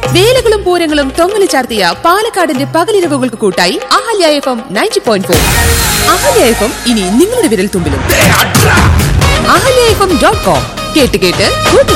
വേലകളും പൂരങ്ങളും തൊങ്ങല് ചാർത്തിയ പാലക്കാടിന്റെ പകലിരവുകൾക്ക് കൂട്ടായി അഹല്യ FM 90.4. അഹല്യ FM ഇനി നിങ്ങളുടെ വിരൽ തുമ്പിലും. ahlyafm.com കേട്ട് കേട്ട് കൂട്ടുക.